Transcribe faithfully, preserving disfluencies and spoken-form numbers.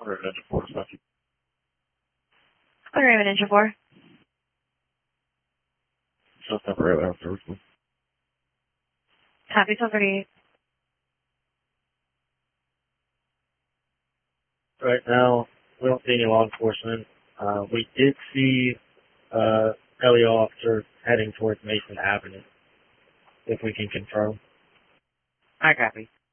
Or Ninja four, Smoky. Clear Raven Ninja four. Just temporarily afterwards. Copy, twelve thirty-eight. Right now, we don't see any law enforcement. Uh, we did see uh, L E O officer heading towards Mason Avenue, if we can confirm. I copy.